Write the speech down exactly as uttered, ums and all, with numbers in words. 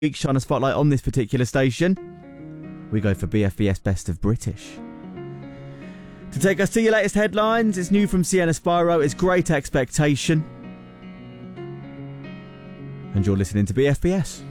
week, shine a spotlight on this particular station. We go for B F B S Best of British. To take us to your latest headlines, it's new from Sienna Spyro, it's Great Expectation. And you're listening to B F B S.